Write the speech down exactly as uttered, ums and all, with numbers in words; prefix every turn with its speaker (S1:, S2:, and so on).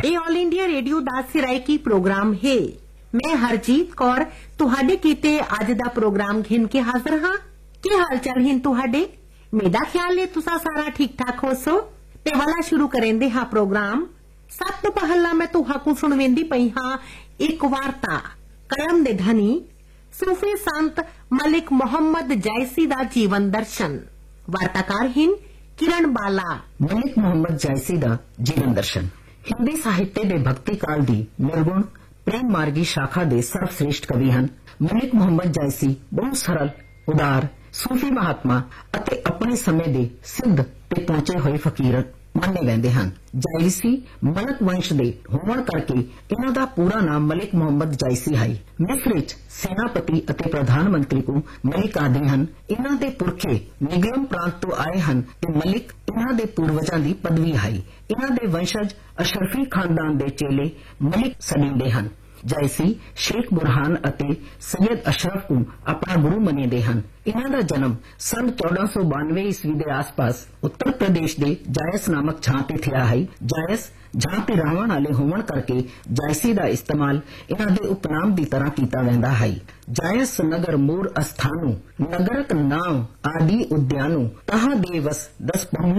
S1: ਇਹ all India radio ਦਾ ਸਿਰਾਇਕੀ programme ਹੈ। ਮੈਂ ਹਰਜੀਤ ਕੌਰ ਤੁਹਾਡੇ ਕੀਤੇ ਅੱਜ ਦਾ ਪ੍ਰੋਗਰਾਮ ਘਿਣ ਕੇ ਹਾਜ਼ਰ ਹਾਂ। ਕੀ ਹਾਲ ਚਾਲ ਹਨ ਤੁਹਾਡੇ? ਮੇਰਾ ਖਿਆਲ ਹੈ ਤੁਸੀਂ ਸਾਰਾ ਠੀਕ ਠਾਕ ਹੋ ਸੋ। ਤੇ ਵਾਲਾ ਸ਼ੁਰੂ ਕरेंदे ਹਾਂ ਪ੍ਰੋਗਰਾਮ। ਸਭ ਤੋਂ ਪਹਿਲਾਂ ਮੈਂ ਤੁਹਾਨੂੰ ਸੁਣਵੇਂਦੀ ਪਈ ਹਾਂ ਇੱਕ ਵਾਰਤਾ ਕਲਮ ਦੇ ਧਨੀ सूफी संत मलिक मोहम्मद जायसी दा जीवन दर्शन। वार्ताकार हिन किरण बाला।
S2: मलिक मोहम्मद जायसी दा जीवन दर्शन हिंदी साहित्य दे भक्ति काल दी निर्गुण प्रेम मार्गी शाखा दे सर्वश्रेष्ठ कवि हन। मलिक मोहम्मद जायसी बहुत सरल उदार सूफी महात्मा अते अपने समय दे सिद्ध ते पहुंचे हुए फकीर ਮੰਨੇ ਜਾਂਦੇ ਹਨ। ਜਾਇਸੀ ਮਲਕ ਵੰਸ਼ ਦੇ ਹੋਣ ਕਰਕੇ ਇਹਨਾਂ ਦਾ ਪੂਰਾ ਨਾਮ ਮਲਿਕ ਮੁਹੰਮਦ ਜਾਇਸੀ ਹੈ। ਮਿਸਰ ਵਿੱਚ ਸੈਨਾਪਤੀ ਅਤੇ ਪ੍ਰਧਾਨ ਮੰਤਰੀ ਕੋ ਮਲਿਕ ਆਦੇ ਹਨ। ਇਹਨਾਂ ਦੇ ਪੁਰਖੇ ਨਿਗਲਮ ਪ੍ਰਾਂਤ ਤੋਂ ਆਏ ਹਨ ਤੇ ਮਲਿਕ ਇਹਨਾਂ ਦੇ ਪੂਰਵਜਾਂ ਦੀ ਪਦਵੀ ਹੈ। ਇਹਨਾਂ ਦੇ ਵੰਸ਼ਜ ਅਸ਼ਰਫੀ ਖਾਨਦਾਨ ਦੇ ਚੇਲੇ ਮਲਿਕ ਸਦੀਂਦੇ ਹਨ। जायसी शेख बुरहान अते सैयद अशरफ को अपना गुरु मनेदे हन। इन्हां दा जन्म सन चौदह सौ बानवे ईस्वी दे आस-पास उत्तर प्रदेश दे जायस नामक छां ते थिया है। जायस जहां ते रहण वाले होवन करके जायसी दा इस्तेमाल इन्हां दे उपनाम दी तरह कीता वेंदा है। जायस नगर मूर अस्थानु नगरक नाम आदि उद्यानु तहां देवस दस